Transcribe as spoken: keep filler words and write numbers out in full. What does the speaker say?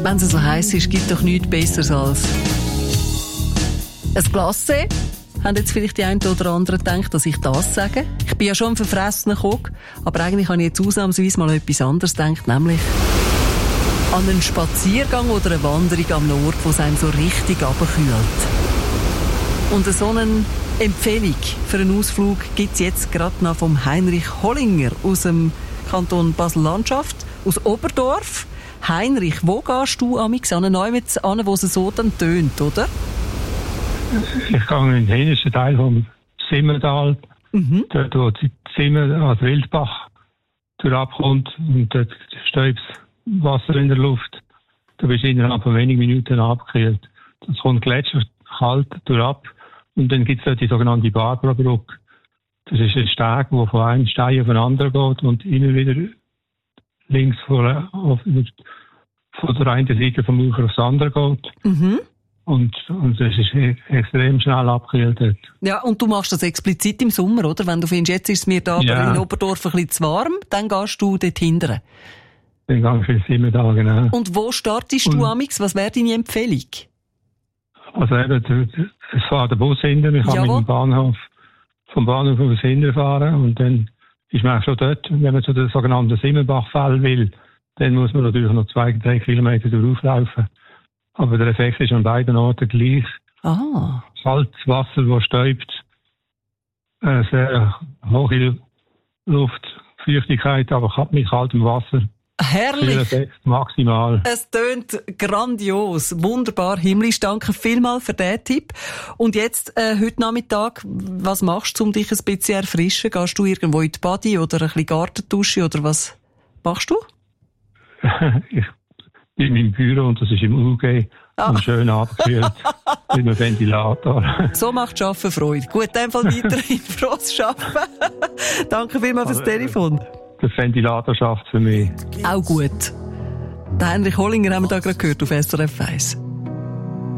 Wenn es so heiß ist, gibt doch nichts Besseres als ein Glacé. Haben jetzt vielleicht die einen oder anderen gedacht, dass ich das sage? Ich bin ja schon ein verfressener Kock, aber eigentlich habe ich jetzt ausnahmsweise mal etwas anderes gedacht, nämlich an einen Spaziergang oder eine Wanderung am Ort, wo es einem so richtig runterkühlt. Und so eine Empfehlung für einen Ausflug gibt es jetzt gerade noch vom Heinrich Hollinger aus dem Kanton Basel-Landschaft, aus Oberdorf. Heinrich, wo gehst du amigs an einen Ort an, wo es so dann tönt, oder? Ich gehe in den hintersten Teil vom Simmental, mhm. dort wo die Zimmer als Wildbach durchabkommt und dort stäubst Wasser in der Luft. Du bist innerhalb von wenigen Minuten abgekühlt. Das kommt gletscher kalt durchab und dann gibt es dort die sogenannte Barbara-Brücke. Das ist ein Steg, der von einem Stein auf den anderen geht und immer wieder links von, auf, von der einen Seite vom Ufer aufs andere geht. Mhm. Und, und es ist extrem schnell abgekühlt. Ja, und du machst das explizit im Sommer, oder? Wenn du findest, jetzt ist es mir da ja. in Oberdorf ein bisschen zu warm, dann gehst du dort hindern. Dann gehe ich in sieben Tage, genau. Und wo startest und, du amix? Was wäre deine Empfehlung? Also eben, es fährt der Bus hinter. Ich kann mit dem Bahnhof, vom Bahnhof aufs Hinter fahren. Und dann ist man auch schon dort, wenn man zu der sogenannten Simmenbachfälle will, dann muss man natürlich noch zwei, drei Kilometer durchlaufen. Aber der Effekt ist an beiden Orten gleich. Ah. Kaltes Wasser, das stäubt. Äh, sehr hohe Luftfeuchtigkeit, aber mit kaltem Wasser. Herrlich. Effekt, maximal. Es tönt grandios. Wunderbar. Himmlisch. Danke vielmals für diesen Tipp. Und jetzt, äh, heute Nachmittag, was machst du, um dich ein bisschen zu erfrischen? Gehst du irgendwo in die Badi oder ein bisschen Gartendusche oder was machst du? ich bin im Büro und das ist im U G ah. und schön abgekühlt mit einem Ventilator. So macht Arbeiten Freude. Gut, in dem Fall weiterhin frohes Arbeiten. Danke vielmals fürs also, Telefon. Der Ventilator schafft für mich. Auch gut. Den Heinrich Hollinger haben wir da gerade gehört auf S R F eins.